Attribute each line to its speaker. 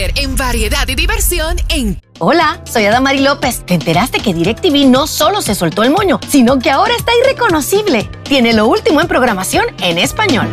Speaker 1: líder en variedad y diversión en...
Speaker 2: Hola, soy Adamari López. ¿Te enteraste que DirecTV no solo se soltó el moño, sino que ahora está irreconocible? Tiene lo último en programación en español.